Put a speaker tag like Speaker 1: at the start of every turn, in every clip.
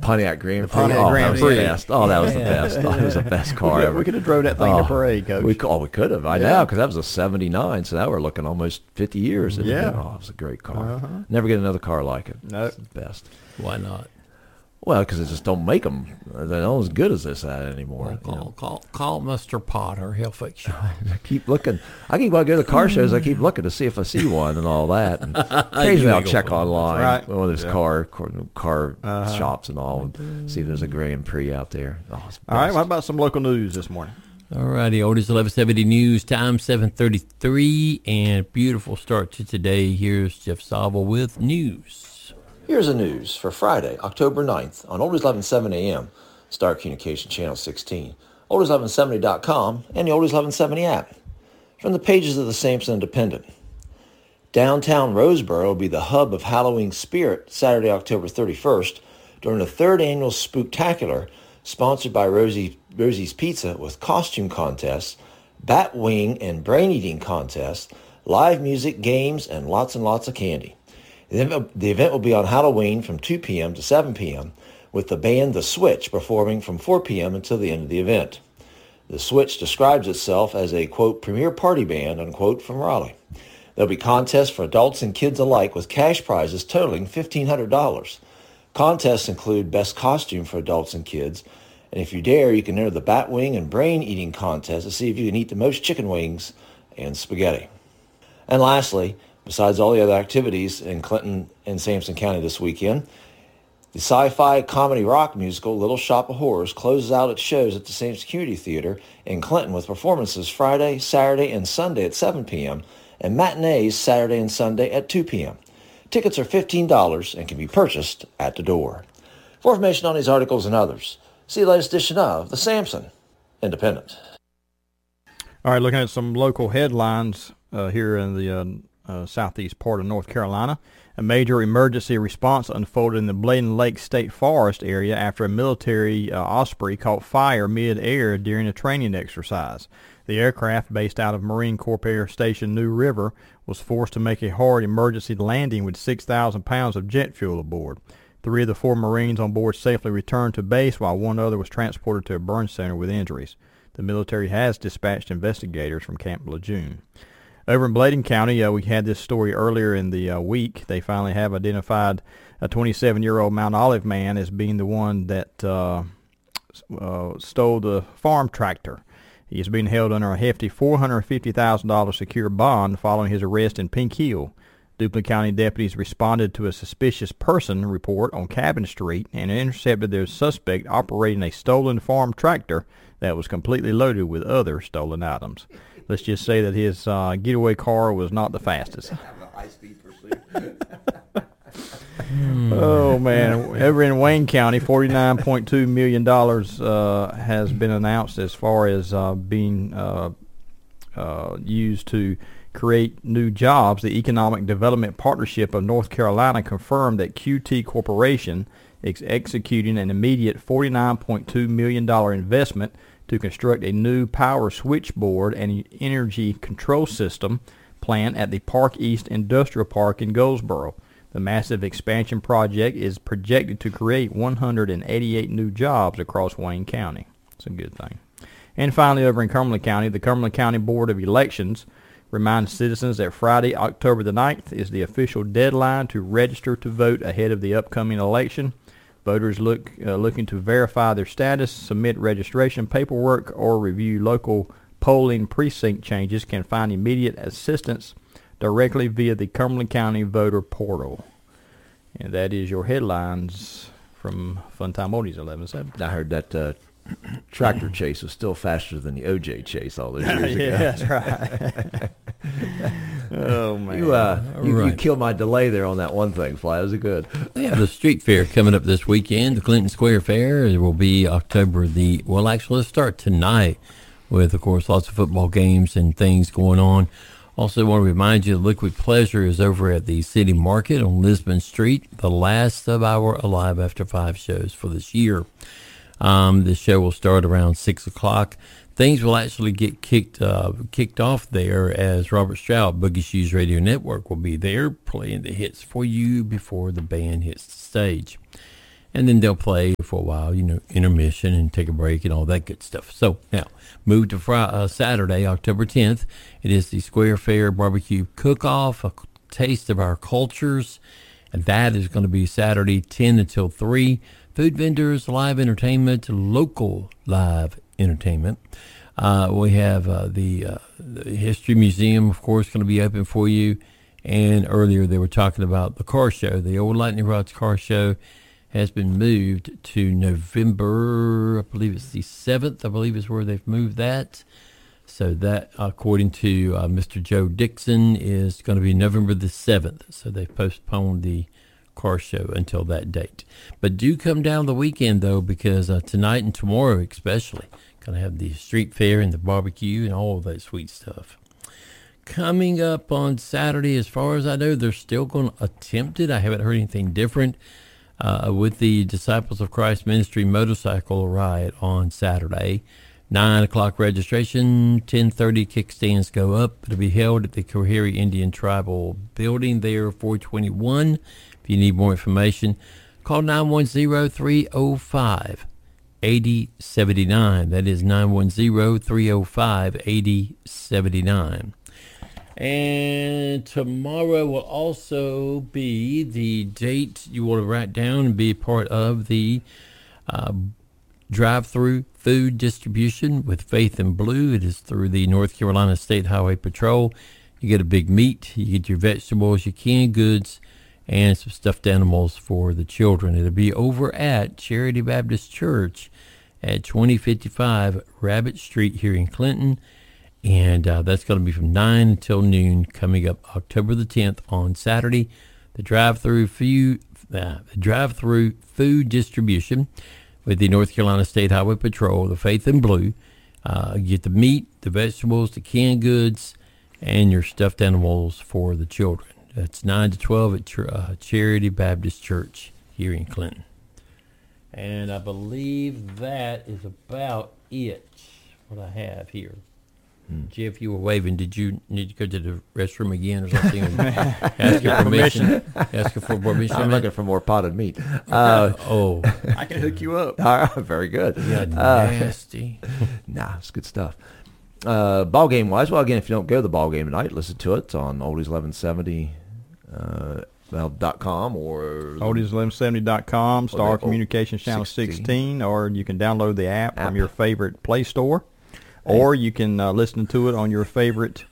Speaker 1: Pontiac Grand Prix.
Speaker 2: Pontiac Grand
Speaker 1: that was
Speaker 2: Prix.
Speaker 1: the best. Oh, that was the best. Oh, it was the best car ever.
Speaker 2: We could have drove that thing to parade, Coach.
Speaker 1: We could have. I know, because that was a 79, so now we're looking almost 50 years.
Speaker 2: Yeah.
Speaker 1: Oh, it was a great car. Never get another car like it.
Speaker 2: No.
Speaker 1: It's the best.
Speaker 3: Why not?
Speaker 1: Well, because they just don't make them. They're not as good as this anymore.
Speaker 3: Call Mr. Potter. He'll fix you.
Speaker 1: I keep looking. I keep going to go to the car shows. I keep looking to see if I see one and all that. And occasionally I'll check online.
Speaker 2: Right.
Speaker 1: Well, there's car shops and all, and see if there's a Grand Prix out there. Oh, it's
Speaker 2: All right,
Speaker 1: best.
Speaker 2: what about some local news this morning?
Speaker 3: All righty, Oldies 1170 News, time 7:33, and beautiful start to today. Here's Jeff Saville with news.
Speaker 1: Here's the news for Friday, October 9th on Oldies 1170 AM, Star Communication Channel 16, Oldies1170.com, and the Oldies 1170 app. From the pages of the Sampson Independent. Downtown Roseboro will be the hub of Halloween spirit Saturday, October 31st during the third annual Spooktacular, sponsored by Rosie's Pizza, with costume contests, bat wing and brain eating contests, live music, games, and lots of candy. The event will be on Halloween from 2 p.m. to 7 p.m., with the band The Switch performing from 4 p.m. until the end of the event. The Switch describes itself as a, quote, premier party band, unquote, from Raleigh. There'll be contests for adults and kids alike with cash prizes totaling $1,500. Contests include best costume for adults and kids, and if you dare, you can enter the bat wing and brain eating contest to see if you can eat the most chicken wings and spaghetti. And lastly, besides all the other activities in Clinton and Sampson County this weekend, the sci-fi comedy rock musical Little Shop of Horrors closes out its shows at the Sampson Community Theater in Clinton with performances Friday, Saturday, and Sunday at 7 p.m. and matinees Saturday and Sunday at 2 p.m. Tickets are $15 and can be purchased at the door. For information on these articles and others, see the latest edition of the Sampson Independent.
Speaker 2: All right, looking at some local headlines here in the southeast part of North Carolina. A major emergency response unfolded in the Bladen Lake State Forest area after a military Osprey caught fire mid-air during a training exercise. The aircraft, based out of Marine Corps Air Station New River, was forced to make a hard emergency landing with 6,000 pounds of jet fuel aboard. 3 of the 4 Marines on board safely returned to base, while 1 other was transported to a burn center with injuries. The military has dispatched investigators from Camp Lejeune. Over in Bladen County, we had this story earlier in the week. They finally have identified a 27-year-old Mount Olive man as being the one that stole the farm tractor. He is being held under a hefty $450,000 secure bond following his arrest in Pink Hill. Duplin County deputies responded to a suspicious person report on Cabin Street and intercepted their suspect operating a stolen farm tractor that was completely loaded with other stolen items. Let's just say that his getaway car was not the fastest.
Speaker 1: High-speed pursuit.
Speaker 2: Oh, man. Over in Wayne County, $49.2 million has been announced as far as being used to create new jobs. The Economic Development Partnership of North Carolina confirmed that QT Corporation is executing an immediate $49.2 million investment to construct a new power switchboard and energy control system plant at the Park East Industrial Park in Goldsboro. The massive expansion project is projected to create 188 new jobs across Wayne County. It's a good thing. And finally, over in Cumberland County, the Cumberland County Board of Elections reminds citizens that Friday, October the 9th, is the official deadline to register to vote ahead of the upcoming election. Voters looking to verify their status, submit registration paperwork, or review local polling precinct changes can find immediate assistance directly via the Cumberland County Voter Portal. And that is your headlines from Funtime Oldies 1170.
Speaker 1: I heard that tractor chase was still faster than the OJ chase all those years ago.
Speaker 2: Yeah, that's right. Oh, man.
Speaker 1: You killed my delay there on that one thing, Fly. That was good.
Speaker 3: We have the street fair coming up this weekend, the Clinton Square Fair. It will be let's start tonight with, of course, lots of football games and things going on. Also want to remind you, Liquid Pleasure is over at the City Market on Lisbon Street, the last of our Alive After 5 shows for this year. The show will start around 6 o'clock. Things will actually get kicked off there as Robert Stroud, Boogie Shoes Radio Network, will be there playing the hits for you before the band hits the stage. and then they'll play for a while, intermission and take a break and all that good stuff. So now, move to Saturday, October 10th. It is the Square Fair Barbecue Cook-Off, a taste of our cultures, and that is going to be Saturday, 10 until 3. Food vendors, live entertainment, local live entertainment. We have the History Museum, of course, going to be open for you. And earlier they were talking about the car show. The old Lightning Rods car show has been moved to November, I believe it's the 7th, I believe is where they've moved that. So that, according to Mr. Joe Dixon, is going to be November the 7th. So they've postponed the car show until that date. But do come down the weekend, though, because tonight and tomorrow especially, going to have the street fair and the barbecue and all of that sweet stuff. Coming up on Saturday, as far as I know, they're still going to attempt it. I haven't heard anything different with the Disciples of Christ Ministry motorcycle ride on Saturday. 9 o'clock registration, 10:30 kickstands go up. It'll be held at the Coharie Indian Tribal Building there, 421. If you need more information, call 910-305-8079. That is 910-305-8079. And tomorrow will also be the date you want to write down and be a part of the drive-through food distribution with Faith in Blue. It is through the North Carolina State Highway Patrol. You get a big meat, you get your vegetables, your canned goods, and some stuffed animals for the children. It'll be over at Charity Baptist Church at 2055 Rabbit Street here in Clinton. And that's going to be from 9 until noon coming up October the 10th on Saturday. The drive-through food distribution with the North Carolina State Highway Patrol, the Faith in Blue. You get the meat, the vegetables, the canned goods, and your stuffed animals for the children. That's 9 to 12 at Charity Baptist Church here in Clinton. And I believe that is about it, what I have here. Jeff, you were waving. Did you need to go to the restroom again or something? Ask your permission. Ask for permission.
Speaker 1: I'm looking for more potted meat.
Speaker 2: I can hook you up.
Speaker 1: Very good.
Speaker 3: Yeah, nasty.
Speaker 1: Nah, it's good stuff. Ball game wise, well, again, if you don't go to the ball game tonight, listen to it on oldies1170.com or
Speaker 2: oldies1170.com, Star Communications Channel 16, or you can download the app from your favorite Play Store. Or you can listen to it on your favorite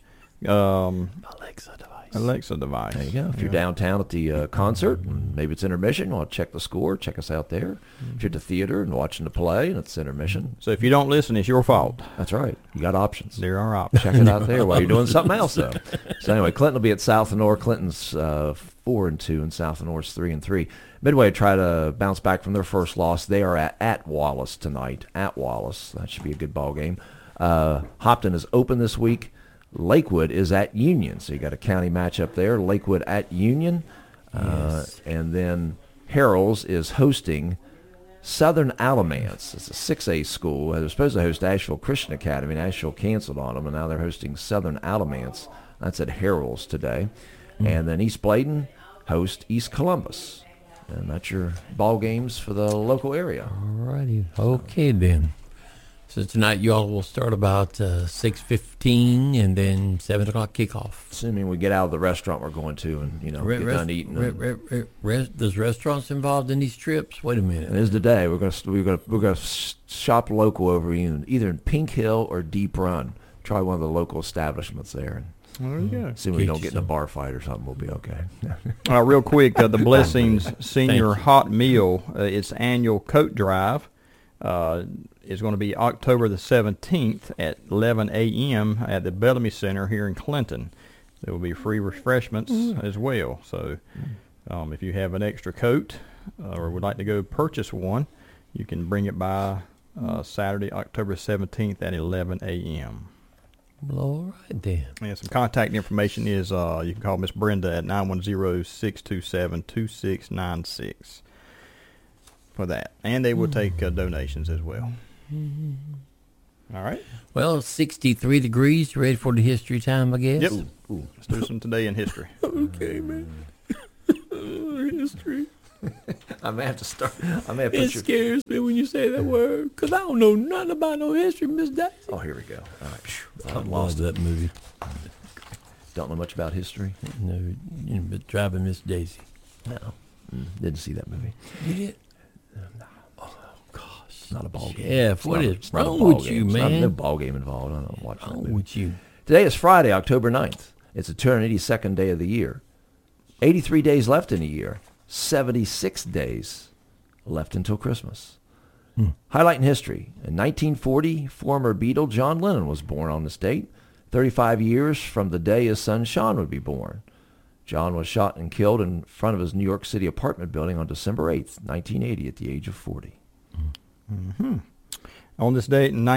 Speaker 2: Alexa device.
Speaker 1: There you go. If you're downtown at the concert, and maybe it's intermission, you want to check the score, check us out there. If you're at the theater and watching the play and it's intermission.
Speaker 2: So if you don't listen, it's your fault.
Speaker 1: That's right. You got options.
Speaker 2: There are options.
Speaker 1: Check it out there while you're doing something else, though. So anyway, Clinton will be at South and North. Clinton's 4-2 and South and North's 3-3. Midway try to bounce back from their first loss. They are at Wallace tonight. At Wallace. That should be a good ball game. Hopton is open this week. Lakewood is at Union, so you got a county matchup there. Lakewood at Union, yes. And then Harrells is hosting Southern Alamance. It's a 6A school. They're supposed to host Asheville Christian Academy, and Asheville canceled on them, and now they're hosting Southern Alamance. That's at Harrells today. And then East Bladen hosts East Columbus, and that's your ball games for the local area.
Speaker 3: All righty. Okay, then. So tonight you all will start about 6:15 and then 7 o'clock kickoff.
Speaker 1: Assuming we get out of the restaurant we're going to and, get done eating.
Speaker 3: There's restaurants involved in these trips? Wait a minute.
Speaker 1: It is today. We're gonna shop local over either in Pink Hill or Deep Run. Try one of the local establishments there.
Speaker 2: There you go.
Speaker 1: Assuming we don't get in a bar fight or something, we'll be okay.
Speaker 2: Real quick, the Blessings Senior Hot Meal, its annual coat drive. Is going to be October the 17th at 11 a.m. at the Bellamy Center here in Clinton. There will be free refreshments as well. So if you have an extra coat or would like to go purchase one, you can bring it by Saturday, October 17th at 11 a.m.
Speaker 3: All right, then.
Speaker 2: And some contact information is you can call Miss Brenda at 910-627-2696 for that. And they will take donations as well. All right.
Speaker 3: Well, 63 degrees. You ready for the history time, I guess?
Speaker 2: Yep. Ooh. Let's do some today in history.
Speaker 3: Okay, man. History.
Speaker 1: I may have to start. I may have
Speaker 3: It
Speaker 1: put your.
Speaker 3: scares me when you say that word, because I don't know nothing about no history, Miss Daisy.
Speaker 1: Oh, here we go. All right. Phew,
Speaker 3: I
Speaker 1: I'm
Speaker 3: love
Speaker 1: lost.
Speaker 3: that movie.
Speaker 1: Don't know much about history.
Speaker 3: No, you know, but Driving Miss Daisy.
Speaker 1: No. Didn't see that movie.
Speaker 3: You did?
Speaker 1: Gosh, not a ball game.
Speaker 3: Jeff, what is
Speaker 1: It's not a
Speaker 3: wrong
Speaker 1: ball
Speaker 3: with
Speaker 1: game.
Speaker 3: you,
Speaker 1: It's not-
Speaker 3: man?
Speaker 1: no ball game involved. I don't watch that
Speaker 3: Wrong
Speaker 1: movie.
Speaker 3: with you?
Speaker 1: Today is Friday, October 9th. It's the 282nd day of the year. 83 days left in a year. 76 days left until Christmas. Highlight in history. In 1940, former Beatle John Lennon was born on this date, 35 years from the day his son Sean would be born. John was shot and killed in front of his New York City apartment building on December 8th, 1980, at the age of 40.
Speaker 2: On this date in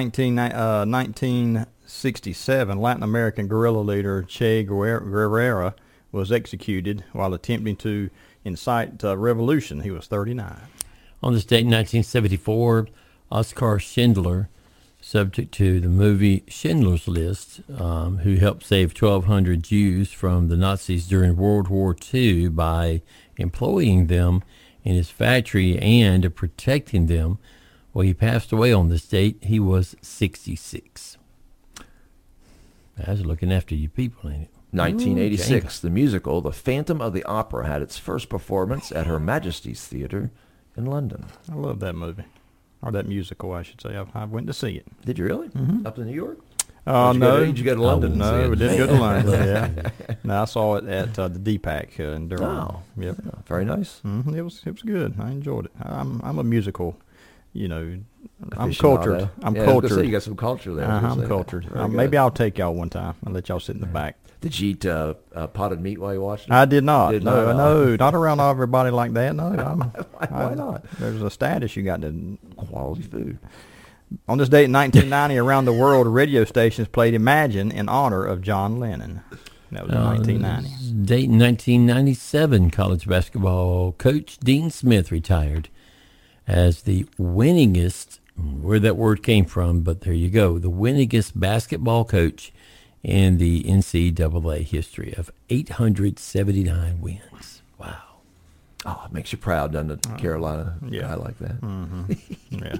Speaker 2: 1967, Latin American guerrilla leader Che Guevara was executed while attempting to incite revolution. He was 39.
Speaker 3: On this date in 1974, Oskar Schindler, subject to the movie Schindler's List, who helped save 1,200 Jews from the Nazis during World War II by employing them in his factory and protecting them. Well, he passed away on this date. He was 66. That's looking after you people, ain't it?
Speaker 1: 1986, the musical The Phantom of the Opera had its first performance at Her Majesty's Theatre in London.
Speaker 2: I love that movie, or that musical, I should say. I went to see it.
Speaker 1: Did you really? Up to New York?
Speaker 2: Oh,
Speaker 1: Did you
Speaker 2: no.
Speaker 1: go to- did you go to London and see
Speaker 2: No,
Speaker 1: it?
Speaker 2: we didn't go to London. Yeah. No, I saw it at the DPAC in Durham.
Speaker 1: Oh,
Speaker 2: Yep.
Speaker 1: yeah, very nice.
Speaker 2: It was good. I enjoyed it. I'm a musical, I'm
Speaker 1: Aficionado.
Speaker 2: cultured. I'm
Speaker 1: Yeah, I was gonna
Speaker 2: cultured.
Speaker 1: say, you got some culture there. I was gonna
Speaker 2: I'm
Speaker 1: say.
Speaker 2: cultured.
Speaker 1: Very good.
Speaker 2: Maybe I'll take y'all one time and let y'all sit in the back.
Speaker 1: Did you eat potted meat while you watched it?
Speaker 2: I did not.
Speaker 1: Did
Speaker 2: No,
Speaker 1: not?
Speaker 2: no, not around everybody like that. No,
Speaker 1: Why not?
Speaker 2: There's a status you got to.
Speaker 1: Quality food.
Speaker 2: On this date in 1990, around the world, radio stations played "Imagine" in honor of John Lennon. That was in 1990.
Speaker 3: Date in 1997, college basketball coach Dean Smith retired as the winningest, where that word came from, but there you go, the winningest basketball coach in the NCAA history of 879 wins. Wow.
Speaker 1: Oh, it makes you proud, doesn't it, Carolina?
Speaker 2: yeah.
Speaker 1: I like that.
Speaker 2: Yeah.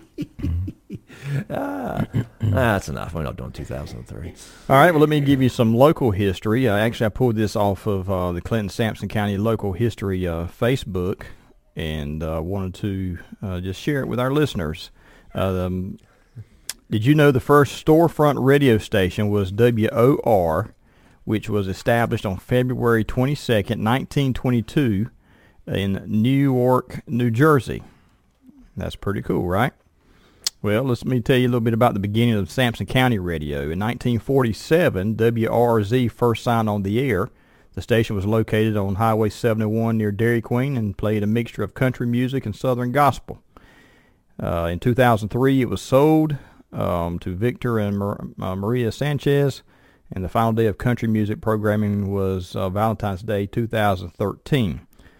Speaker 1: That's enough. We're not doing 2003.
Speaker 2: All right, well, let me give you some local history. Actually, I pulled this off of the Clinton-Sampson County Local History Facebook and wanted to just share it with our listeners. Did you know the first storefront radio station was WOR, which was established on February 22nd, 1922 in Newark, New Jersey? That's pretty cool, right? Well, let me tell you a little bit about the beginning of Sampson County Radio. In 1947, WRZ first signed on the air. The station was located on Highway 71 near Dairy Queen and played a mixture of country music and Southern gospel. In 2003, it was sold to Victor and Maria Sanchez, and the final day of country music programming was Valentine's Day 2013.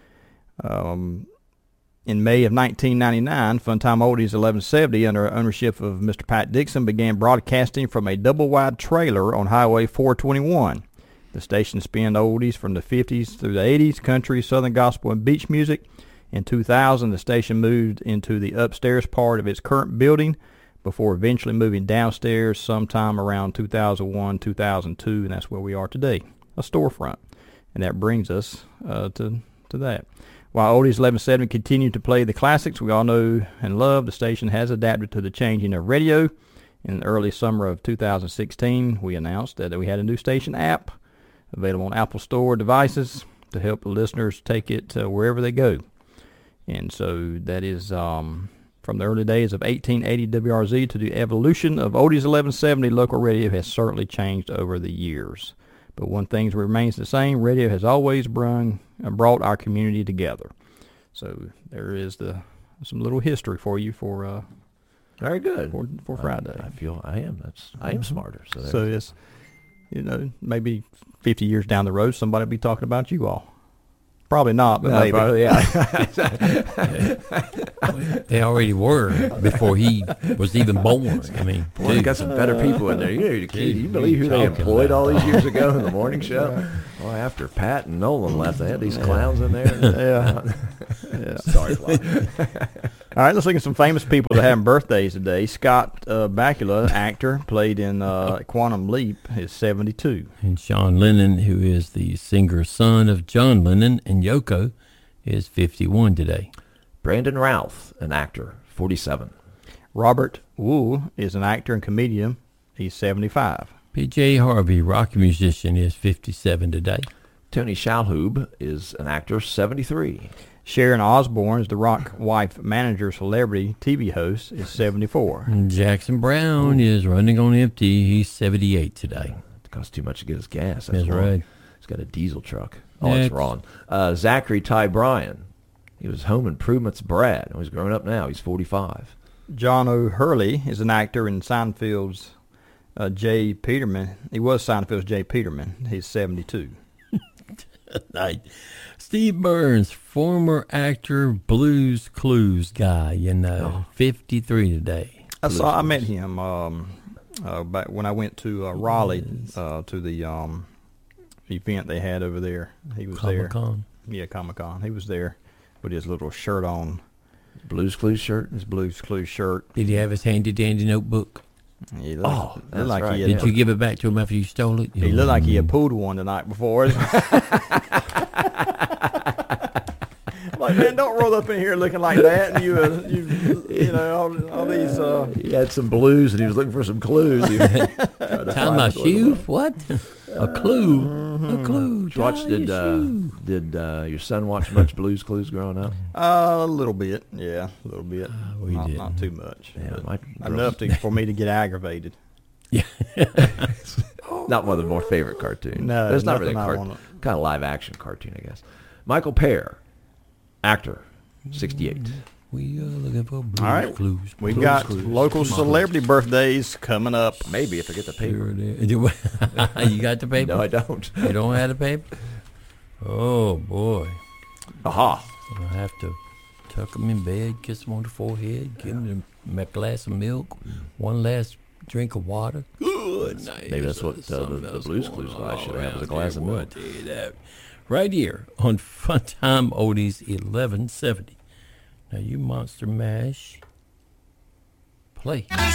Speaker 2: In May of 1999, Funtime Oldies 1170, under ownership of Mr. Pat Dixon, began broadcasting from a double-wide trailer on Highway 421. The station spun oldies from the 50s through the 80s, country, southern gospel, and beach music. In 2000, the station moved into the upstairs part of its current building before eventually moving downstairs sometime around 2001, 2002, and that's where we are today, a storefront. And that brings us to that. While Oldies 1170 continued to play the classics we all know and love, the station has adapted to the changing of radio. In the early summer of 2016, we announced that we had a new station app available on Apple Store devices to help the listeners take it wherever they go. And so that is from the early days of 1880 WRZ to the evolution of Oldies 1170. Local radio has certainly changed over the years. But one thing remains the same. Radio has always brought our community together. So there is some little history for you for
Speaker 1: Very good.
Speaker 2: for Friday.
Speaker 1: I feel I am smarter.
Speaker 2: So it's maybe 50 years down the road, somebody will be talking about you all. Probably not, but
Speaker 1: No,
Speaker 2: maybe.
Speaker 1: probably, yeah.
Speaker 3: They already were before he was even born. I mean,
Speaker 1: Boy, they got some better people in there. You believe who they employed all these years ago in the morning show? Well, after Pat and Nolan left, they had these clowns in there.
Speaker 2: Yeah.
Speaker 1: Sorry, Fly.
Speaker 2: All right, let's look at some famous people that have birthdays today. Scott Bakula, actor, played in Quantum Leap, is 72.
Speaker 3: And Sean Lennon, who is the singer-son of John Lennon and Yoko, is 51 today.
Speaker 1: Brandon Routh, an actor, 47.
Speaker 2: Robert Wu is an actor and comedian. He's 75.
Speaker 3: PJ Harvey, rock musician, is 57 today.
Speaker 1: Tony Shalhoub is an actor, 73.
Speaker 2: Sharon Osbourne is the rock wife, manager, celebrity, TV host, is 74.
Speaker 3: And Jackson Brown is running on empty. He's 78 today.
Speaker 1: It costs too much to get his gas.
Speaker 3: That's
Speaker 1: wrong.
Speaker 3: right.
Speaker 1: He's got a diesel truck. Oh,
Speaker 3: Next.
Speaker 1: it's Ron. Zachary Ty Bryan. He was Home Improvement's Brad. He's grown up now. He's 45.
Speaker 2: John O'Hurley is an actor in Seinfeld's Jay Peterman. He was Seinfeld's Jay Peterman. He's 72.
Speaker 3: Night. Steve Burns, former actor, Blues Clues guy, 53 today.
Speaker 2: I met him back when I went to Raleigh to the event they had over there. He was there.
Speaker 3: Comic-Con.
Speaker 2: Yeah, Comic-Con. He was there with his little shirt on,
Speaker 1: Blues Clues shirt.
Speaker 2: his Blues Clues shirt.
Speaker 3: Did he have his handy-dandy notebook?
Speaker 2: He
Speaker 1: Oh, that's
Speaker 2: like
Speaker 1: right.
Speaker 2: he had,
Speaker 3: Did you give it back to him after you stole it?
Speaker 2: he looked like he had pulled one the night before. Like, man, don't roll up in here looking like that. And you know, all these.
Speaker 1: He had some blues and he was looking for some clues.
Speaker 3: Tie my shoes? What? A clue. A clue.
Speaker 1: Did your son watch much Blues Clues growing up?
Speaker 2: A little bit, yeah, a little bit.
Speaker 3: we didn't.
Speaker 2: Not too much.
Speaker 1: Yeah,
Speaker 2: but
Speaker 1: my
Speaker 2: enough for me to get aggravated.
Speaker 1: Not one of the more favorite cartoons.
Speaker 2: No,
Speaker 1: But it's not really a
Speaker 2: nothing I wanna-
Speaker 1: kind of live action cartoon, I guess. Michael Pear, actor, 68.
Speaker 3: We are looking for Blues
Speaker 2: All right,
Speaker 3: Clues.
Speaker 2: we
Speaker 3: Blues
Speaker 2: got
Speaker 3: Clues.
Speaker 2: local celebrity birthdays coming up.
Speaker 1: Maybe if I get the paper.
Speaker 3: You got the paper?
Speaker 1: No, I don't.
Speaker 3: You don't have the paper? Oh, boy.
Speaker 1: Aha.
Speaker 3: I'll have to tuck them in bed, kiss them on the forehead, give them a glass of milk, one last drink of water. Good night.
Speaker 1: Maybe that's what the Blues Clues guy should have, is a glass of milk.
Speaker 3: Right here on Funtime Oldies 1170. Now, you Monster Mash, play.